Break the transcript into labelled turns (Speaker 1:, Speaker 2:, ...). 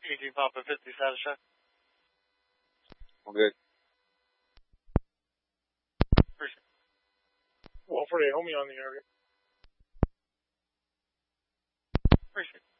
Speaker 1: 18 Papa 50 satisfied.
Speaker 2: I'm good.
Speaker 1: Appreciate it.
Speaker 3: Well, for the homie on the area.
Speaker 1: Appreciate it.